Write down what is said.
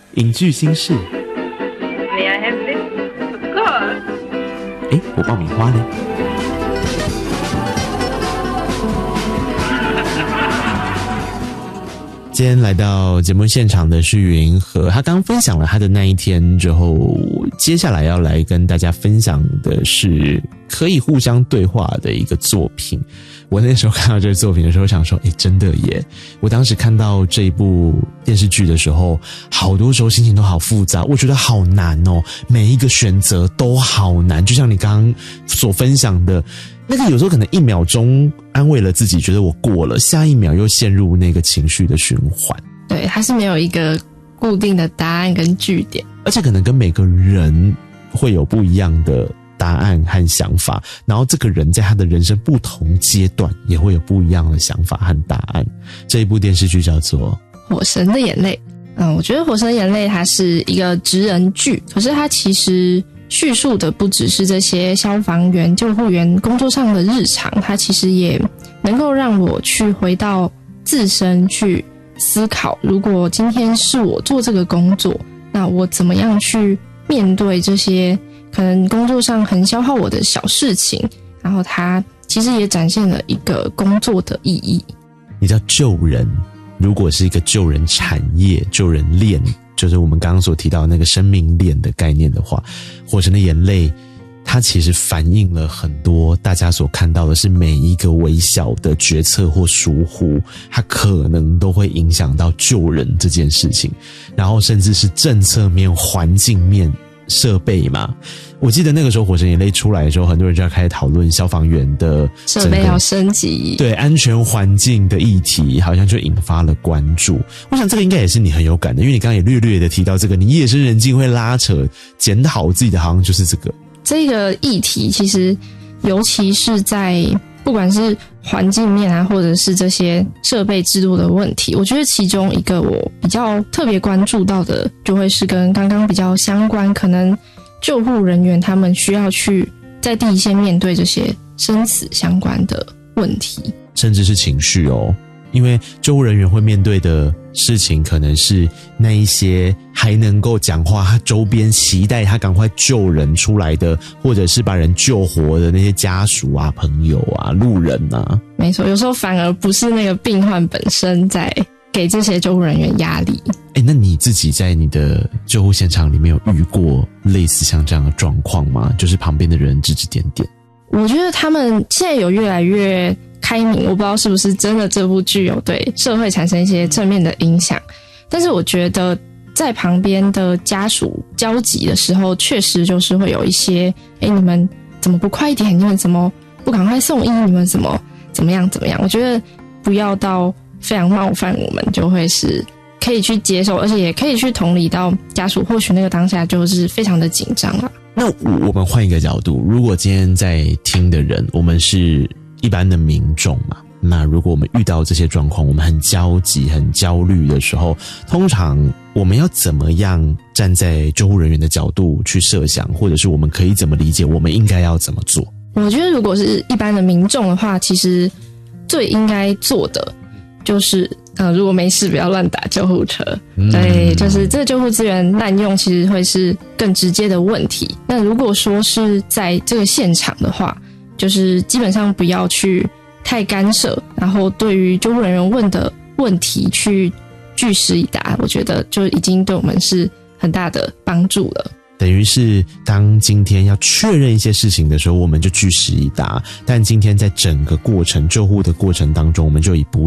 影剧新事。 May I have this? Of course. 我爆米花呢？今天来到节目现场的是云和，他刚分享了他的那一天之后，接下来要来跟大家分享的是可以互相对话的一个作品。我那时候看到这个作品的时候想说，真的耶！我当时看到这一部电视剧的时候，好多时候心情都好复杂，我觉得好难哦，每一个选择都好难，就像你刚刚所分享的那个，有时候可能1秒钟安慰了自己，觉得我过了，下一秒又陷入那个情绪的循环。 对，它是没有一个固定的答案跟句点， 而且可能跟每个人会有不一样的答案和想法，然后这个人在他的人生不同阶段也会有不一样的想法和答案。这一部电视剧叫做 《火神的眼泪》。我觉得《火神的眼泪》它是一个职人剧，可是它其实叙述的不只是这些消防员、救护员工作上的日常，它其实也能够让我去回到自身去思考，如果今天是我做这个工作，那我怎么样去面对这些可能工作上很消耗我的小事情，然后它其实也展现了一个工作的意义。 你知道救人，如果是一个救人产业、救人链，就是我们刚刚所提到的那个生命链的概念的话，火神的眼泪它其实反映了很多大家所看到的是每一个微小的决策或疏忽，它可能都会影响到救人这件事情，然后甚至是政策面、环境面、设备嘛。我记得那个时候火神眼泪出来的时候，很多人就要开始讨论消防员的设备要升级， 对安全环境的议题，好像就引发了关注。我想这个应该也是你很有感的，因为你刚刚也略略的提到这个，你夜深人静会拉扯检讨自己的，好像就是这个议题。其实尤其是在不管是环境面啊，或者是这些设备制度的问题，我觉得其中一个我比较特别关注到的，就会是跟刚刚比较相关，可能救护人员他们需要去在第一线面对这些生死相关的问题， 甚至是情绪哦。因为救护人员会面对的事情可能是那一些还能够讲话，他周边期待他赶快救人出来的，或者是把人救活的那些家属啊、朋友啊、路人啊。 没错，有时候反而不是那个病患本身在给这些救护人员压力。 那你自己在你的救护现场里面有遇过类似像这样的状况吗？就是旁边的人指指点点。 我觉得他们现在有越来越开明，我不知道是不是真的这部剧有对社会产生一些正面的影响，但是我觉得在旁边的家属交集的时候，确实就是会有一些你们怎么不快一点，你们怎么不赶快送医，你们怎么样，我觉得不要到非常冒犯我们，就会是可以去接受，而且也可以去同理到家属或许那个当下就是非常的紧张啦。 那我们换一个角度，如果今天在听的人，我们是一般的民众嘛，那如果我们遇到这些状况，我们很焦急、很焦虑的时候，通常我们要怎么样站在救护人员的角度去设想，或者是我们可以怎么理解我们应该要怎么做？ 我觉得如果是一般的民众的话，其实最应该做的就是如果没事不要乱打救护车。对，就是这个救护资源滥用其实会是更直接的问题。那如果说是在这个现场的话，就是基本上不要去太干涉，然后对于救护人员问的问题去据实以答，我觉得就已经对我们是很大的帮助了。 等于是当今天要确认一些事情的时候，我们就据实以答，但今天在整个过程救护的过程当中，我们就以不